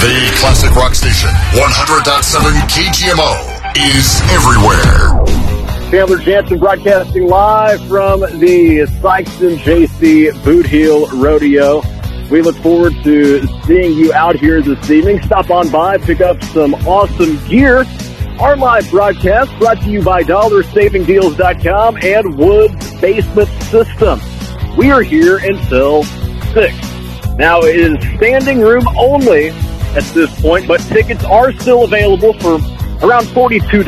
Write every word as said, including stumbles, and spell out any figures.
The classic rock station, one hundred point seven K G M O, is everywhere. Chandler Jansen broadcasting live from the Sykes and J C Boot Heel Rodeo. We look forward to seeing you out here this evening. Stop on by, pick up some awesome gear. Our live broadcast brought to you by dollar saving deals dot com and Woods Basement System. We are here until six. Now, it is standing room only at this point, but tickets are still available for around forty-two dollars.